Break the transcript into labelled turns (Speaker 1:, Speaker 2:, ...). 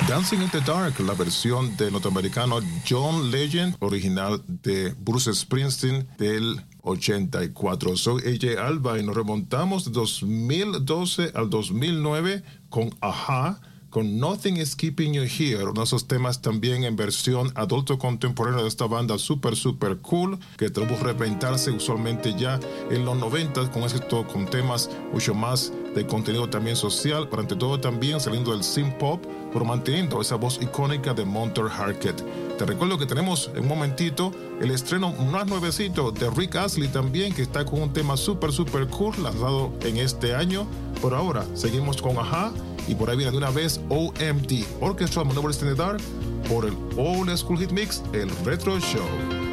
Speaker 1: Dancing in the Dark, la versión del norteamericano John Legend, original de Bruce Springsteen del 84. Soy AJ Alba y nos remontamos de 2012 al 2009 con A-ha, con Nothing is Keeping You Here, uno de esos temas también en versión adulto contemporáneo de esta banda super cool, que tuvo que reinventarse usualmente ya en los 90 con temas mucho más de contenido también social, pero ante todo también saliendo del synth pop, pero manteniendo esa voz icónica de Monter Harket. Te recuerdo que tenemos en un momentito el estreno más nuevecito de Rick Astley también, que está con un tema super cool lanzado en este año. Por ahora seguimos con A-ha y por ahí viene de una vez OMD, Orchestra Maneuvers in the Dark, por el Old School Hit Mix, el Retro Show.